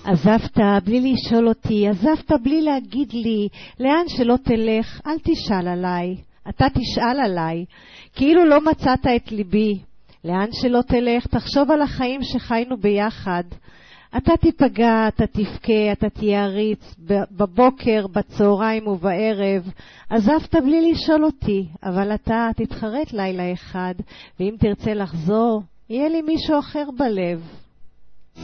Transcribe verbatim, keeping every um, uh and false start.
עזבת בלי לשאול אותי, עזבת בלי להגיד לי, לאן שלא תלך, אל תשאל עליי, אתה תשאל עליי, כאילו לא מצאת את ליבי. לאן שלא תלך, תחשוב על החיים שחיינו ביחד. אתה תיפגע, אתה תבכה, אתה תהיה עריץ, בבוקר, בצהריים ובערב. עזבת בלי לשאול אותי, אבל אתה תתחרט לילה אחד, ואם תרצה לחזור, יהיה לי מישהו אחר בלב.